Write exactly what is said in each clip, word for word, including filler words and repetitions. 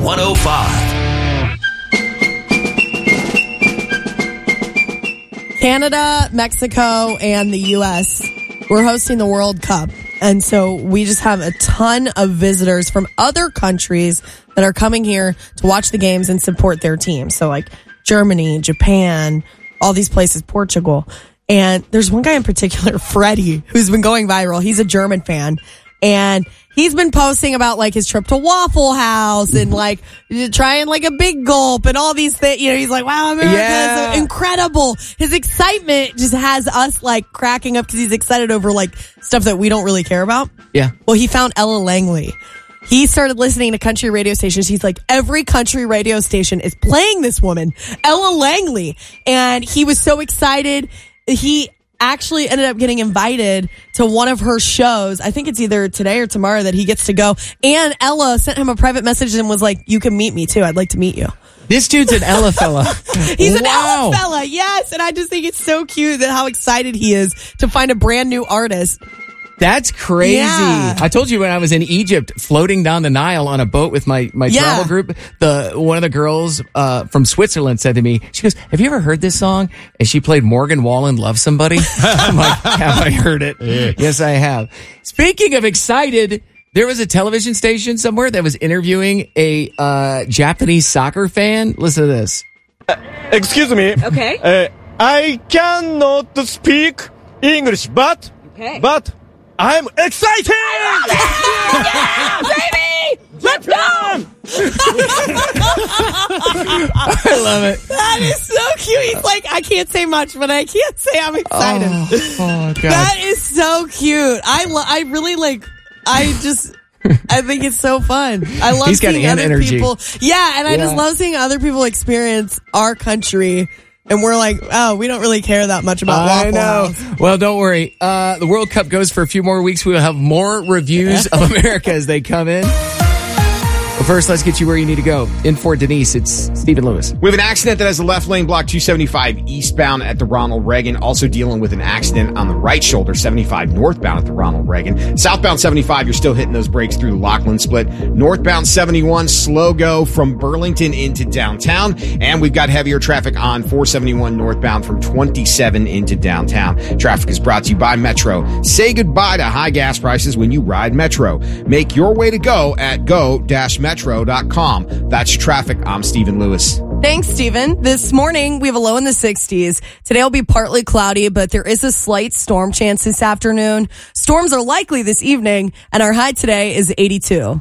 one oh five. Canada, Mexico, and the U S we're hosting the World Cup. And so we just have a ton of visitors from other countries that are coming here to watch the games and support their team. So like Germany, Japan, all these places, Portugal. And there's one guy in particular, Freddie, who's been going viral. He's a German fan. And he's been posting about like his trip to Waffle House and like trying like a big gulp and all these things. You know, he's like, wow, America yeah. is incredible. His excitement just has us like cracking up because he's excited over like stuff that we don't really care about. Yeah. Well, he found Ella Langley. He started listening to country radio stations. He's like, every country radio station is playing this woman, Ella Langley. And he was so excited. He actually ended up getting invited to one of her shows. I think it's either today or tomorrow that he gets to go. And Ella sent him a private message and was like, you can meet me too. I'd like to meet you. This dude's an Ella fella. He's an wow. Ella fella, yes. And I just think it's so cute that how excited he is to find a brand new artist. That's crazy. Yeah. I told you when I was in Egypt floating down the Nile on a boat with my, my Yeah. travel group, the one of the girls uh, from Switzerland said to me, she goes, have you ever heard this song? And she played Morgan Wallen, Love Somebody. I'm like, have I heard it? Yeah. Yes, I have. Speaking of excited, there was a television station somewhere that was interviewing a uh, Japanese soccer fan. Listen to this. Uh, excuse me. Okay. Uh, I cannot speak English, but, okay. but, I'm excited! Yeah, baby! Let's go! I love it. That is so cute. He's like, I can't say much, but I can't say I'm excited. Oh, oh God. That is so cute. I lo- I really like, I just, I think it's so fun. I love He's got seeing an other energy. people. Yeah, and I Yeah. just love seeing other people experience our country. And we're like, oh, we don't really care that much about Waffle I know. House. Well, don't worry. Uh, the World Cup goes for a few more weeks. We will have more reviews of America as they come in. But first, let's get you where you need to go. In for Denise, it's Stephen Lewis. We have an accident that has the left lane blocked two seventy-five eastbound at the Ronald Reagan. Also dealing with an accident on the right shoulder, seventy-five northbound at the Ronald Reagan. Southbound seventy-five, you're still hitting those brakes through the Lachlan split. Northbound seventy-one, slow go from Burlington into downtown. And we've got heavier traffic on four seventy-one northbound from twenty-seven into downtown. Traffic is brought to you by Metro. Say goodbye to high gas prices when you ride Metro. Make your way to go at go dash metro dot com. That's traffic. I'm Stephen Lewis. Thanks, Stephen. This morning, we have a low in the sixties. Today will be partly cloudy, but there is a slight storm chance this afternoon. Storms are likely this evening, and our high today is eighty-two.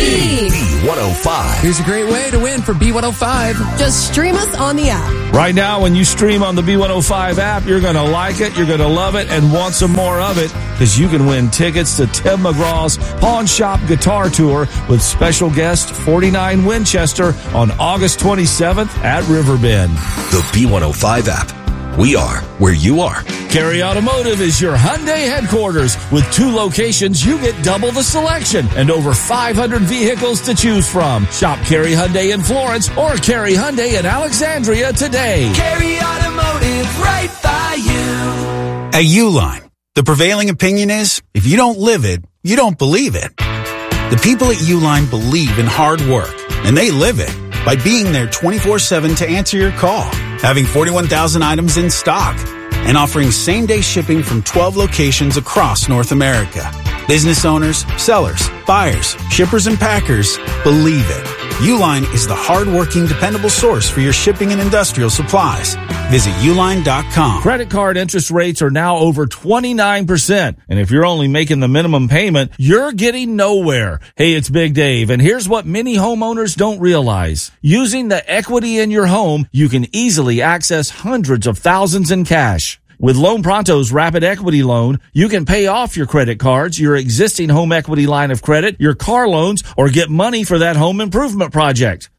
B one oh five. Here's a great way to win for B one oh five. Just stream us on the app. Right now, when you stream on the B one oh five app, you're going to like it, you're going to love it, and want some more of it, because you can win tickets to Tim McGraw's Pawn Shop Guitar Tour with special guest forty-nine Winchester on August twenty-seventh at Riverbend. The B one oh five app. We are where you are. Kerry Automotive is your Hyundai headquarters. With two locations, you get double the selection and over five hundred vehicles to choose from. Shop Kerry Hyundai in Florence or Kerry Hyundai in Alexandria today. Kerry Automotive, right by you. At Uline, the prevailing opinion is, if you don't live it, you don't believe it. The people at Uline believe in hard work, and they live it by being there twenty-four seven to answer your call, having forty-one thousand items in stock, and offering same-day shipping from twelve locations across North America. Business owners, sellers, buyers, shippers, and packers believe it. Uline is the hard-working, dependable source for your shipping and industrial supplies. Visit uline dot com. Credit card interest rates are now over twenty-nine percent. And if you're only making the minimum payment, you're getting nowhere. Hey, it's Big Dave, and here's what many homeowners don't realize. Using the equity in your home, you can easily access hundreds of thousands in cash. With Loan Pronto's Rapid Equity Loan, you can pay off your credit cards, your existing home equity line of credit, your car loans, or get money for that home improvement project.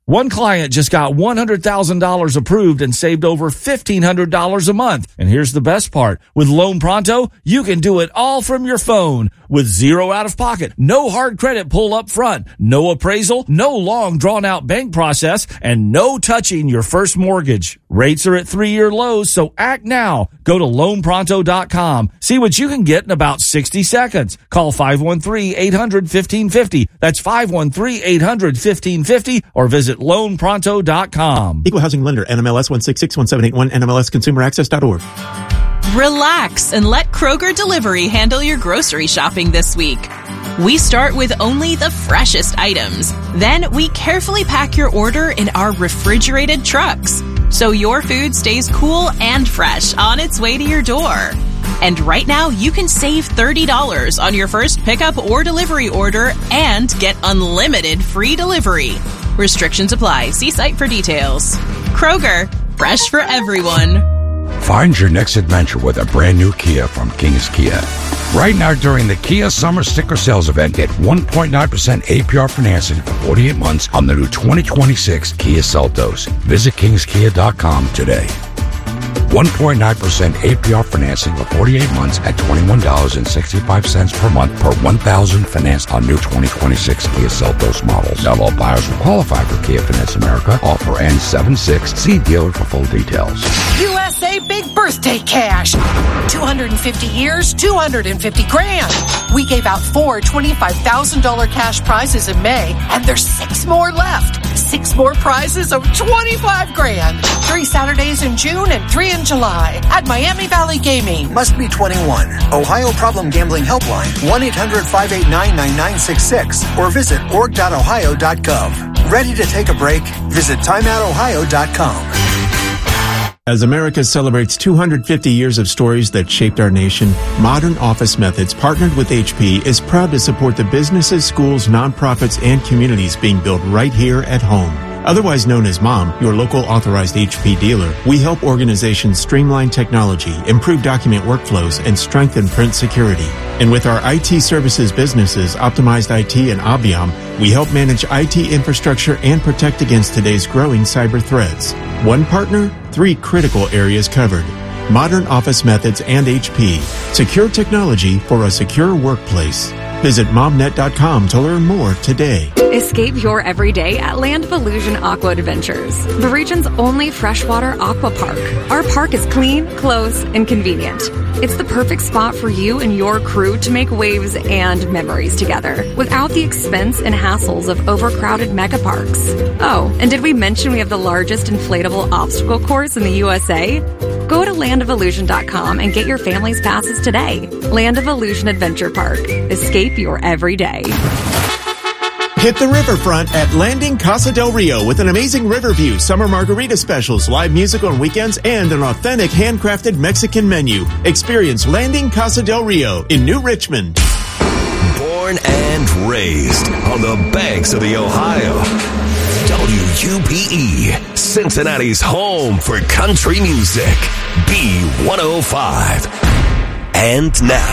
One client just got one hundred thousand dollars approved and saved over fifteen hundred dollars a month. And here's the best part. With Loan Pronto, you can do it all from your phone with zero out of pocket, no hard credit pull up front, no appraisal, no long drawn out bank process, and no touching your first mortgage. Rates are at three-year lows, so act now. Go to loan pronto dot com. See what you can get in about sixty seconds. Call five one three, eight hundred, fifteen fifty. That's five one three, eight hundred, fifteen fifty or visit loan pronto dot com. Equal housing lender, N M L S one six six one seven eight one, N M L S consumer access dot org. Relax and let Kroger Delivery handle your grocery shopping this week. We start with only the freshest items. Then we carefully pack your order in our refrigerated trucks, so your food stays cool and fresh on its way to your door. And right now, you can save thirty dollars on your first pickup or delivery order and get unlimited free delivery. Restrictions apply. See site for details. Kroger, fresh for everyone. Find your next adventure with a brand new Kia from Kings Kia. Right now during the Kia Summer Sticker Sales Event, get one point nine percent A P R financing for forty-eight months on the new twenty twenty-six Kia Seltos. Visit kings kia dot com today. one point nine percent A P R financing for forty-eight months at twenty-one dollars and sixty-five cents per month per one thousand financed on new twenty twenty-six Kia Seltos models. Not all buyers will qualify for Kia Finance America. Offer ends seven six. See dealer for full details. U S A Big Birthday Cash. two hundred fifty years, two hundred fifty grand. We gave out four twenty-five thousand dollars cash prizes in May, and there's six more left. Six more prizes of twenty-five grand. Three Saturdays in June and three in July at Miami Valley Gaming. Must be twenty-one. Ohio Problem Gambling Helpline, one eight hundred, five eight nine, nine nine six six, or visit org dot ohio dot gov. Ready to take a break? Visit time out ohio dot com. As America celebrates two hundred fifty years of stories that shaped our nation, Modern Office Methods, partnered with H P, is proud to support the businesses, schools, nonprofits, and communities being built right here at home. Otherwise known as MOM, your local authorized H P dealer, we help organizations streamline technology, improve document workflows, and strengthen print security. And with our I T services businesses, Optimized I T and Aviom, we help manage I T infrastructure and protect against today's growing cyber threats. One partner, three critical areas covered. Modern Office Methods and H P. Secure technology for a secure workplace. Visit mom net dot com to learn more today. Escape your everyday at Land of Illusion Aqua Adventures, the region's only freshwater aqua park. Our park is clean, close, and convenient. It's the perfect spot for you and your crew to make waves and memories together without the expense and hassles of overcrowded mega parks. Oh, and did we mention we have the largest inflatable obstacle course in the U S A? Go to land of illusion dot com and get your family's passes today. Land of Illusion Adventure Park. Escape your everyday. Hit the riverfront at Landing Casa del Rio with an amazing river view, summer margarita specials, live music on weekends, and an authentic handcrafted Mexican menu. Experience Landing Casa del Rio in New Richmond. Born and raised on the banks of the Ohio. W U P E, Cincinnati's home for country music. B one oh five. And now,